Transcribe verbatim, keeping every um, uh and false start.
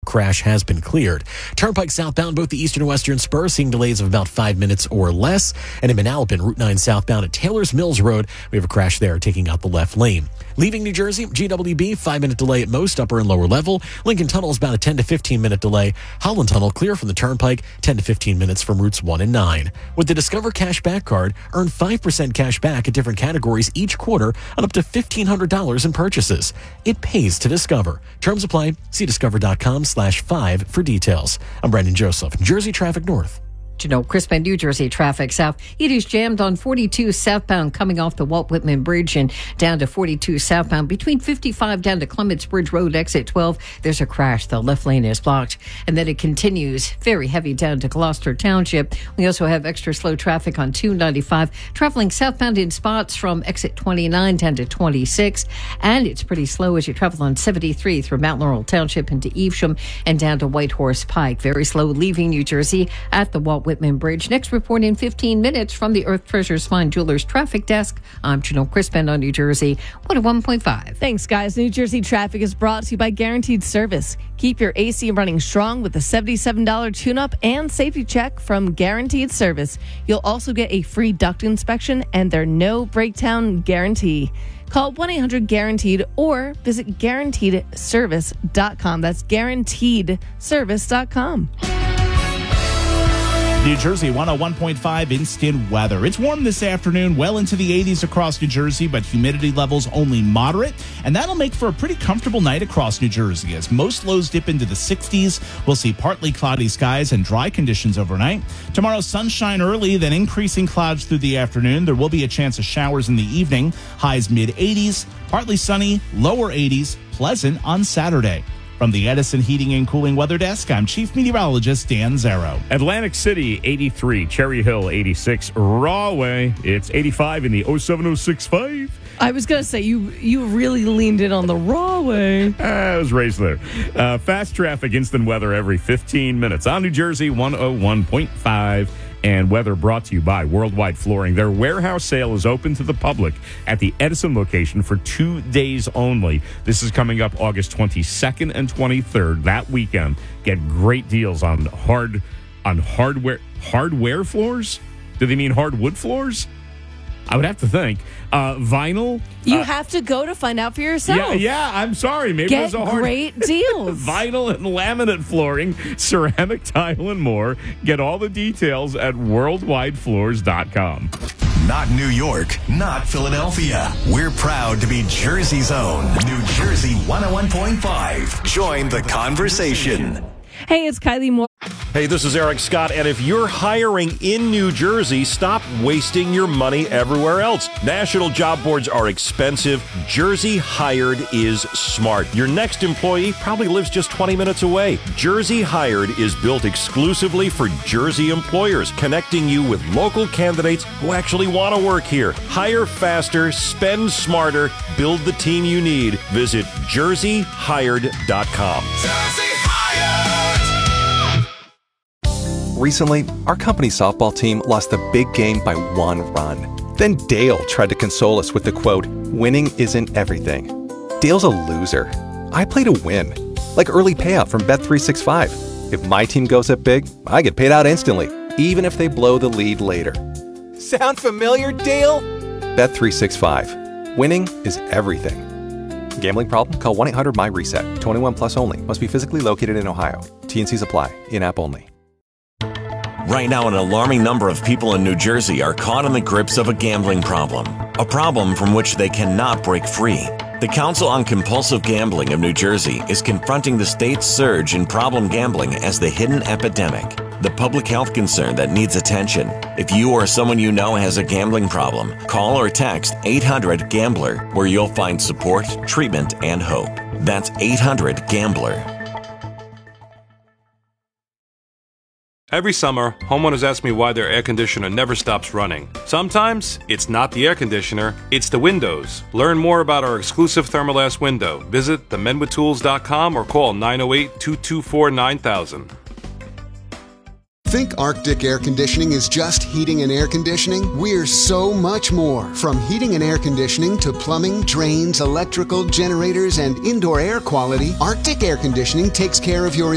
crash has been cleared. Turnpike southbound, both the eastern and western spur, seeing delays of about five minutes or less. And in Manalapan, Route nine southbound at Taylor's Mills Road, we have a crash there taking out the left lane. Leaving New Jersey, G W B, five-minute delay at most, upper and lower level. Lincoln Tunnel is about a ten to fifteen minute delay. Holland Tunnel clear from the Turnpike, ten to fifteen minutes from routes one and nine. With the Discover Cash Back card, earn five percent cash back at different categories each quarter on up to fifteen hundred dollars in purchases. It pays to Discover. Terms apply. See discover.com slash five for details. I'm Brandon Joseph, Jersey Traffic North. Janelle Crispin, New Jersey traffic south. It is jammed on forty-two southbound coming off the Walt Whitman Bridge and down to forty-two southbound between fifty-five down to Clements Bridge Road, exit twelve. There's a crash. The left lane is blocked. And then it continues very heavy down to Gloucester Township. We also have extra slow traffic on two ninety-five traveling southbound in spots from exit twenty-nine down to twenty-six. And it's pretty slow as you travel on seventy-three through Mount Laurel Township into Evesham and down to Whitehorse Pike. Very slow leaving New Jersey at the Walt Whitman Bridge. Next report in fifteen minutes from the Earth Treasures Fine Jewelers Traffic Desk. I'm Janelle Crispin on New Jersey one oh one point five. Thanks, guys. New Jersey traffic is brought to you by Guaranteed Service. Keep your A C running strong with a seventy-seven dollars tune-up and safety check from Guaranteed Service. You'll also get a free duct inspection and their no breakdown guarantee. Call one eight hundred guaranteed or visit guaranteed service dot com. That's guaranteed service dot com. New Jersey one oh one point five instant weather. It's warm this afternoon, well into the eighties across New Jersey, but humidity levels only moderate, and that'll make for a pretty comfortable night across New Jersey. As most lows dip into the sixties, we'll see partly cloudy skies and dry conditions overnight. Tomorrow, sunshine early, then increasing clouds through the afternoon. There will be a chance of showers in the evening. Highs mid eighties, partly sunny, lower eighties, pleasant on Saturday. From the Edison Heating and Cooling Weather Desk, I'm Chief Meteorologist Dan Zero. Atlantic City, eighty-three. Cherry Hill, eighty-six. Rahway, it's eighty-five in the oh seven oh six five. I was going to say, you you really leaned in on the raw way. Uh, I was raised there. Uh, fast traffic, instant weather every fifteen minutes. On New Jersey, one oh one point five. And weather brought to you by Worldwide Flooring. Their warehouse sale is open to the public at the Edison location for two days only. This is coming up August twenty-second and twenty-third, that weekend. Get great deals on hard on hardware hardware floors. Do they mean hardwood floors? I would have to think. Uh, vinyl. You uh, have to go to find out for yourself. Yeah, yeah. I'm sorry. Maybe Get it was a hard great deals. Vinyl and laminate flooring, ceramic tile, and more. Get all the details at worldwide floors dot com. Not New York, not Philadelphia. We're proud to be Jersey's own New Jersey one oh one point five. Join the conversation. Hey, it's Kylie Moore. Hey, this is Eric Scott, and if you're hiring in New Jersey, stop wasting your money everywhere else. National job boards are expensive. Jersey Hired is smart. Your next employee probably lives just twenty minutes away. Jersey Hired is built exclusively for Jersey employers, connecting you with local candidates who actually want to work here. Hire faster, spend smarter, build the team you need. Visit jersey hired dot com. Jersey Hired! Recently, our company softball team lost the big game by one run. Then Dale tried to console us with the quote, "Winning isn't everything." Dale's a loser. I play to win. Like early payout from Bet three sixty-five. If my team goes up big, I get paid out instantly, even if they blow the lead later. Sound familiar, Dale? Bet three sixty-five. Winning is everything. Gambling problem? Call one eight hundred M Y reset. twenty-one plus only. Must be physically located in Ohio. T and Cs apply. In-app only. Right now, an alarming number of people in New Jersey are caught in the grips of a gambling problem, a problem from which they cannot break free. The Council on Compulsive Gambling of New Jersey is confronting the state's surge in problem gambling as the hidden epidemic, the public health concern that needs attention. If you or someone you know has a gambling problem, call or text eight hundred gambler, where you'll find support, treatment, and hope. That's eight hundred gambler. Every summer, homeowners ask me why their air conditioner never stops running. Sometimes, it's not the air conditioner, it's the windows. Learn more about our exclusive Thermalast window. Visit the men with tools dot com or call nine oh eight, two two four, nine thousand. Think Arctic Air Conditioning is just heating and air conditioning? We're so much more. From heating and air conditioning to plumbing, drains, electrical, generators, and indoor air quality, Arctic Air Conditioning takes care of your